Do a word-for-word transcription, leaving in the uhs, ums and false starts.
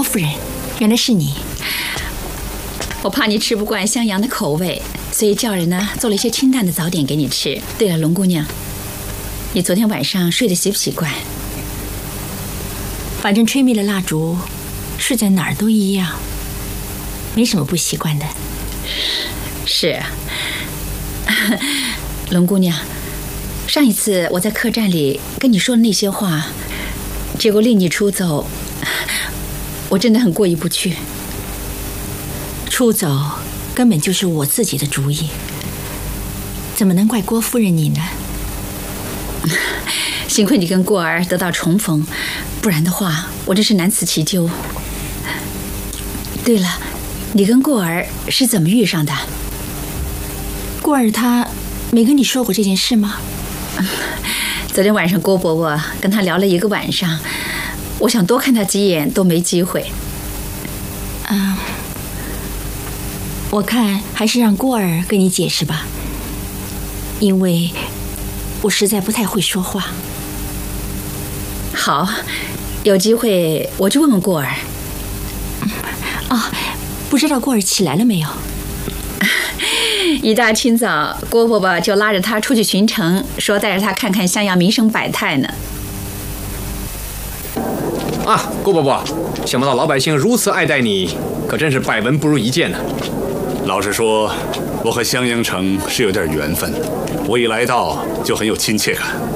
夫人，原来是你。 我怕你吃不惯襄阳的口味，所以叫人呢做了一些清淡的早点给你吃。对了，龙姑娘，你昨天晚上睡得习不习惯？ 反正吹灭了蜡烛，睡在哪儿都一样，没什么不习惯的。 是啊，龙姑娘，上一次我在客栈里跟你说的那些话，结果令你出走，我真的很过意不去。 出走根本就是我自己的主意，怎么能怪郭夫人你呢？ 幸亏你跟过儿得到重逢，不然的话我真是难辞其咎。对了，你跟过儿是怎么遇上的？ 过儿她没跟你说过这件事吗？ 昨天晚上郭伯伯跟他聊了一个晚上，我想多看他几眼都没机会。 嗯，我看还是让过儿跟你解释吧，因为我实在不太会说话。 好，有机会我去问问过儿。 哦，不知道过儿起来了没有？ 一大清早，郭伯伯就拉着他出去巡城，说带着他看看襄阳民生百态呢。 啊，郭伯伯，想不到老百姓如此爱戴你，可真是百闻不如一见呢。 老实说，我和襄阳城是有点缘分，我一来到就很有亲切感。